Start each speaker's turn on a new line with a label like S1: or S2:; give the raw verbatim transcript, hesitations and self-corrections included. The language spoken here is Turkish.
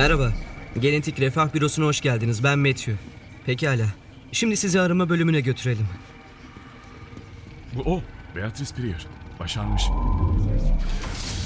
S1: Merhaba. Genetik Refah Bürosu'na hoş geldiniz. Ben Matthew. Pekala. Şimdi sizi arama bölümüne götürelim.
S2: Bu o. Beatrice Prier. Başarmış.